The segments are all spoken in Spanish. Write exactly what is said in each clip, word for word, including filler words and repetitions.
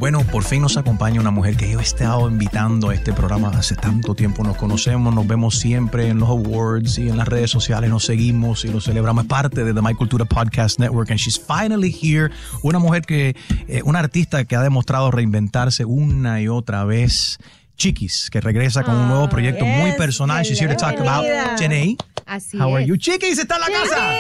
Bueno, por fin nos acompaña una mujer que yo he estado invitando a este programa hace tanto tiempo. Nos conocemos, nos vemos siempre en los awards y en las redes sociales. Nos seguimos y lo celebramos. Es parte de The My Cultura Podcast Network. And she's finally here. Una mujer que, eh, una artista que ha demostrado reinventarse una y otra vez. Chiquis, que regresa con oh, un nuevo proyecto yes, muy personal. She's here to talk about Janae. Así How es. are you? Chiquis, está en la Chiquis, casa.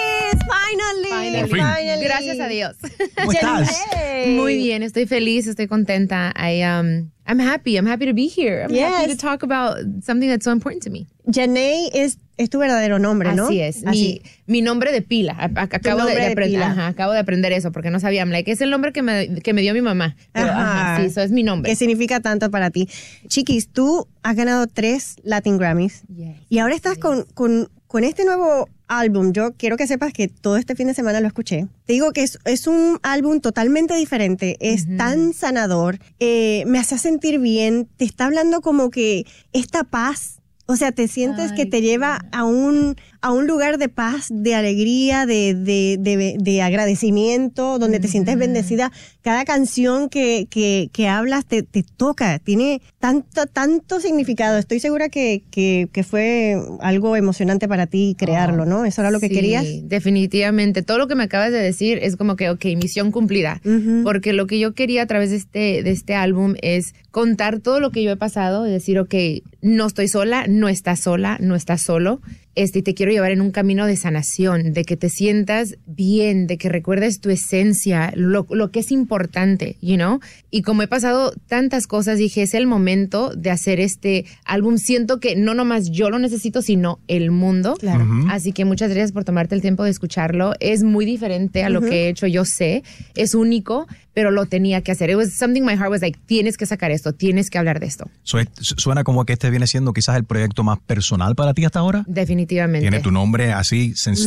Finally, finally. finally. Gracias a Dios. ¿Cómo estás? Muy bien, estoy feliz, estoy contenta. I um I'm happy. I'm happy to be here. I'm yes. happy to talk about something that's so important to me. Janae es, es tu verdadero nombre, ¿no? Así es. Así. Mi, mi nombre de pila. Acabo de, de, de aprender, pila. ajá, acabo de aprender eso porque no sabía. I'm like, es el nombre que me, que me dio mi mamá. Pero, Ajá. ajá, sí, eso es mi nombre. ¿Qué significa tanto para ti? Chiquis, tú has ganado tres Latin Grammys. Yes, y ahora estás yes. con, con, con este nuevo álbum. Yo quiero que sepas que todo este fin de semana lo escuché. Te digo que es, es un álbum totalmente diferente. Es uh-huh. tan sanador. Eh, me hace sentir bien. Te está hablando como que esta paz. O sea, te sientes Ay, que te lleva a un, a un lugar de paz, de alegría, de, de, de, de agradecimiento, donde uh-huh. te sientes bendecida. Cada canción que, que, que hablas te, te toca, tiene tanto, tanto significado. Estoy segura que, que, que fue algo emocionante para ti crearlo, ¿no? ¿Eso era lo que sí, querías? Definitivamente. Todo lo que me acabas de decir es como que, ok, misión cumplida. Uh-huh. Porque lo que yo quería a través de este, de este álbum es contar todo lo que yo he pasado y decir, ok, no estoy sola, no estás sola, no estás solo. Este, y te quiero llevar en un camino de sanación, de que te sientas bien, de que recuerdes tu esencia, lo, lo que es importante, you know? Y como he pasado tantas cosas, dije, es el momento de hacer este álbum. Siento que no nomás yo lo necesito, sino el mundo. Claro. Uh-huh. Así que muchas gracias por tomarte el tiempo de escucharlo. Es muy diferente a lo uh-huh. que he hecho, yo sé. Es único, pero lo tenía que hacer. It was something my heart was like, tienes que sacar esto, tienes que hablar de esto. So, suena como que este viene siendo quizás el proyecto más personal para ti hasta ahora. Definitivamente. Tiene tu nombre así sencillo.